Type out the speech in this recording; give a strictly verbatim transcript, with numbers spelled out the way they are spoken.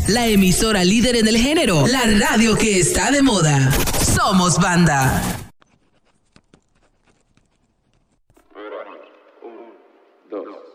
La emisora líder en el género, la radio que está de moda. Somos Banda. Un, dos.